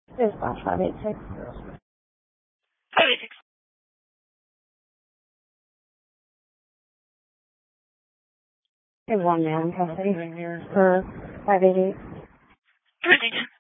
There's about 586. 586. There's one man in custody for 588. 582.